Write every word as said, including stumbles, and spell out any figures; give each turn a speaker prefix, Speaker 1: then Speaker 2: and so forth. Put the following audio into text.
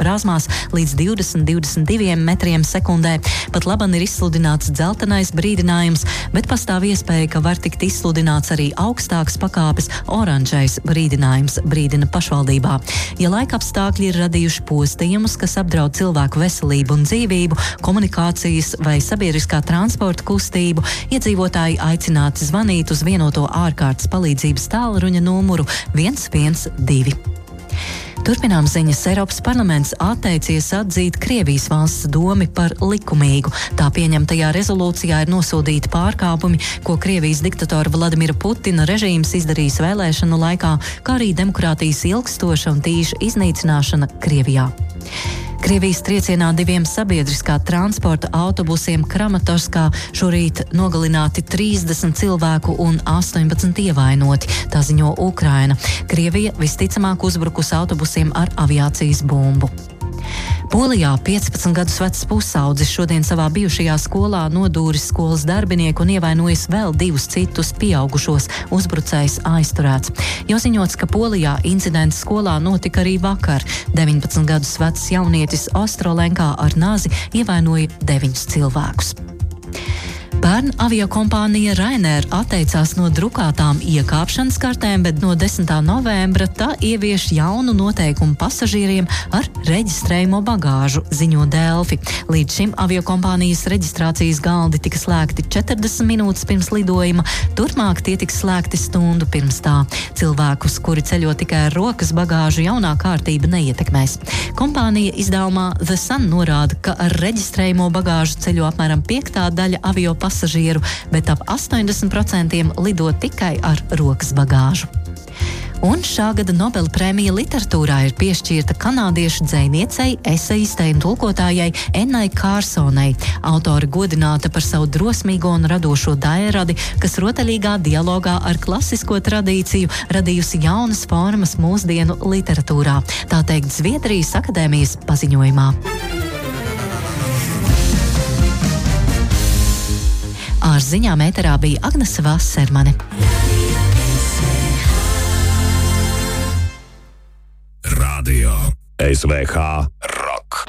Speaker 1: brāzmās līdz divdesmit līdz divdesmit diviem metriem sekundē. Pat laban ir izsludināts dzeltenais brīdinājums, bet pastāv iespēja, ka var tikt izsludināts arī augstāks pakāpes oranžais brīdinājums, brīdina pašvaldībā. Ja laikapstākļi ir radījuši postījumus, kas apdraud cilvēku veselību un dzīvību, komunikācijas vai sabiedriskā transporta kustību, iedzīvotāji aicināti zvanīt uz vienoto ārkārtas palīdzības tālruņa numuru viens viens divi. Turpinām ziņas. Eiropas parlaments atteicies atzīt Krievijas valsts domi par likumīgu. Tā pieņemtajā rezolūcijā ir nosodīti pārkāpumi, ko Krievijas diktatora Vladimira Putina režīms izdarījis vēlēšanu laikā, kā arī demokrātijas ilgstoša un tīša iznīcināšana Krievijā. Krievijas triecienā diviem sabiedriskā transporta autobusiem Kramatorskā šorīt nogalināti trīsdesmit cilvēku un astoņpadsmit ievainoti, tā ziņo Ukraina. Krievija visticamāk uzbrukusi autobusiem ar aviācijas bumbu. Polijā piecpadsmit gadus vecs pusaudzis šodien savā bijušajā skolā nodūris skolas darbinieku un ievainojis vēl divus citus pieaugušos. Uzbrucējs aizturēts. Jau ziņots, ka Polijā incidents skolā notika arī vakar. deviņpadsmit gadus vecs jaunietis Ostrolenkā ar nazi ievainoja deviņus cilvēkus. Pērn aviokompānija Ryanair atteicās no drukātām iekāpšanas kartēm, bet no desmitā novembra tā ievieš jaunu noteikumu pasažieriem ar reģistrējumo bagāžu, ziņo Delfi. Līdz šim aviokompānijas reģistrācijas galdi tika slēgti četrdesmit minūtes pirms lidojuma, turpmāk tie tiks slēgti stundu pirms tā. Cilvēkus, kuri ceļo tikai ar rokas bagāžu, jaunā kārtība neietekmēs. Kompānija izdevumā The Sun norāda, ka ar reģistrējumo bagāžu ceļo apmēram piektā daļa avio pasažieru, bet ap astoņdesmit procenti lido tikai ar rokas bagāžu. Un šā gada Nobela prēmija literatūrā ir piešķirta kanādiešu dzejniecei, esejistei un tulkotājai Ennai Kārsonai. Autori godināta par savu drosmīgo un radošo dairadi, kas rotaļīgā dialogā ar klasisko tradīciju radījusi jaunas formas mūsdienu literatūrā. Tā teikt Zviedrijas akadēmijas paziņojumā. Ar ziņām ēterā bija Agnese Vasermane.
Speaker 2: Radio S V H